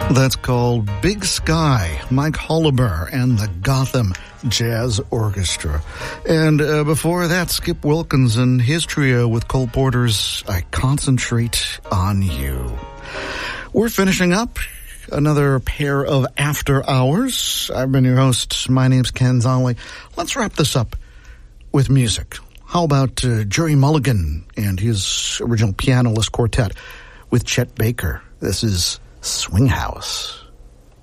That's called Big Sky, Mike Holliber and the Gotham Jazz Orchestra. And before that, Skip Wilkins and his trio with Cole Porter's I Concentrate on You. We're finishing up another pair of After Hours. I've been your host. My name's Ken Zonley. Let's wrap this up with music. How about Jerry Mulligan and his original pianoless quartet with Chet Baker? This is Swing House.